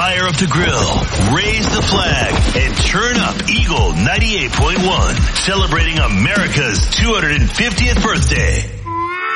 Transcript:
Fire up the grill, raise the flag, and turn up Eagle 98.1, celebrating America's 250th birthday.